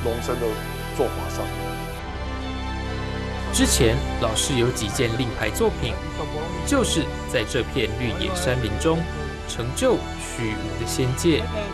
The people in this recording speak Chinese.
容身的做法上。 之前老师有几件令牌作品，就是在这片绿野山林中成就虚无的仙界。